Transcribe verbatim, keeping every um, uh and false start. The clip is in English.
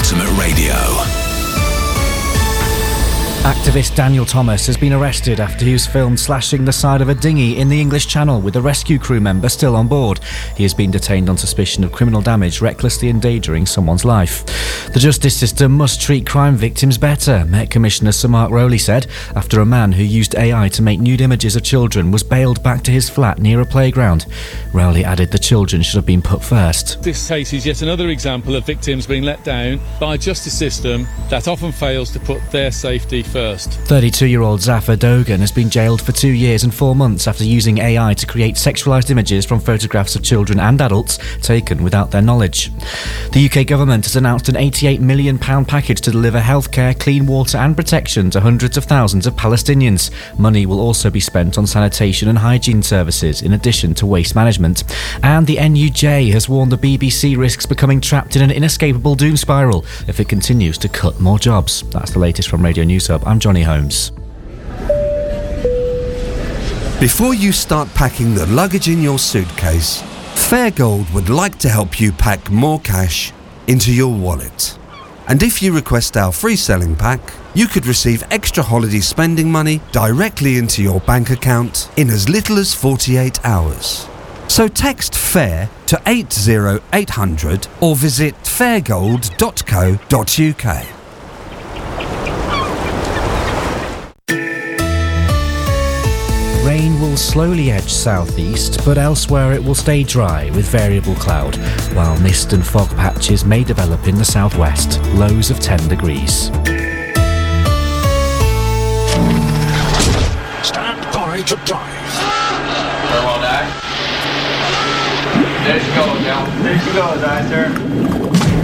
Ultimate Radio. Activist Daniel Thomas has been arrested after he was filmed slashing the side of a dinghy in the English Channel with a rescue crew member still on board. He has been detained on suspicion of criminal damage, recklessly endangering someone's life. The justice system must treat crime victims better, Met Commissioner Sir Mark Rowley said, after a man who used A I to make nude images of children was bailed back to his flat near a playground. Rowley added the children should have been put first. This case is yet another example of victims being let down by a justice system that often fails to put their safety first. thirty-two-year-old Zafar Dogan has been jailed for two years and four months after using A I to create sexualised images from photographs of children and adults taken without their knowledge. The U K government has announced an eighty-eight million pounds package to deliver healthcare, clean water and protection to hundreds of thousands of Palestinians. Money will also be spent on sanitation and hygiene services, in addition to waste management. And the N U J has warned the B B C risks becoming trapped in an inescapable doom spiral if it continues to cut more jobs. That's the latest from Radio News Hub. I'm Johnny Holmes. Before you start packing the luggage in your suitcase, Fairgold would like to help you pack more cash into your wallet. And if you request our free selling pack, you could receive extra holiday spending money directly into your bank account in as little as forty-eight hours. So text FAIR to eight zero eight hundred or visit fairgold dot co dot uk. Rain will slowly edge southeast, but elsewhere it will stay dry with variable cloud, while mist and fog patches may develop in the southwest, lows of ten degrees. Stand by to dive. Very well, Dad. There she goes, now. There she goes, Dad, sir.